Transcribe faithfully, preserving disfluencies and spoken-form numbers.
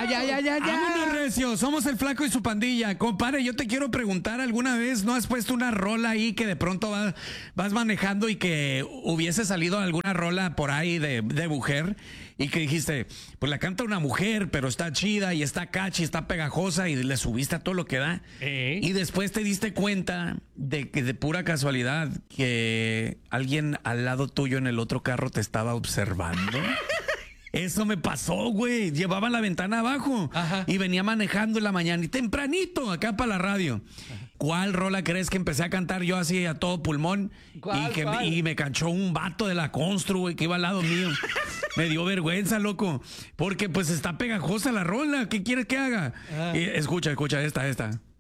Ya, ya, ya, ya, ya. Vámonos, Recio. Somos el Flaco y su pandilla. Compadre, yo te quiero preguntar, ¿alguna vez no has puesto una rola ahí que de pronto vas, vas manejando y que hubiese salido alguna rola por ahí de, de mujer y que dijiste, pues la canta una mujer, pero está chida y está catchy, está pegajosa y le subiste a todo lo que da? ¿Eh? Y después te diste cuenta de que de pura casualidad que alguien al lado tuyo en el otro carro te estaba observando. Eso me pasó, güey. Llevaba la ventana abajo. Ajá. Y venía manejando en la mañana y tempranito acá para la radio. ¿Cuál rola crees que empecé a cantar yo así a todo pulmón? ¿Cuál, y, que cuál? Me, y me canchó un vato de la Constru, güey, que iba al lado mío. Me dio vergüenza, loco. Porque pues está pegajosa la rola. ¿Qué quieres que haga? Ah. Y escucha, escucha esta, esta.